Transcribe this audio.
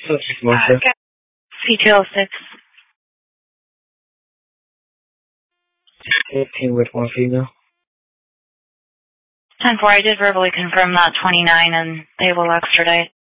Subject Melissa. C206. 18 with one female. 10-4, I did verbally confirm that 29 and they will extradite.